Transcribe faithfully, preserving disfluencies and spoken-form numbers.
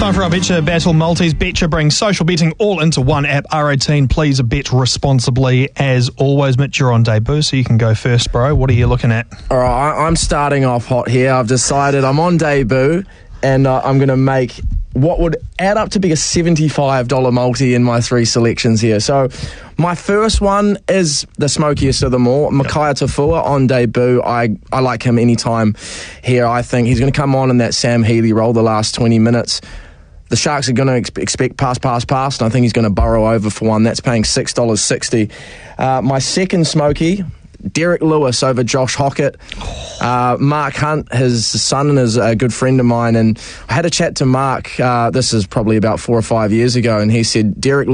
Time for our Betcha Battle Multis. Betcha brings social betting all into one app. R eighteen, please bet responsibly. As always, Mitch, you're on debut, so you can go first, bro. What are you looking at? All right, I'm starting off hot here. I've decided I'm on debut, and uh, I'm going to make what would add up to be a seventy-five dollars multi in my three selections here. So my first one is the smokiest of them all, Micaiah Tafua on debut. I, I like him anytime here. I think he's going to come on in that Sam Healy role the last twenty minutes. The Sharks are going to ex- expect pass, pass, pass, and I think he's going to burrow over for one. That's paying six dollars sixty. Uh, my second smoky, Derek Lewis over Josh Hockett. Uh, Mark Hunt, his son, is a good friend of mine, and I had a chat to Mark, uh, this is probably about four or five years ago, and he said, Derek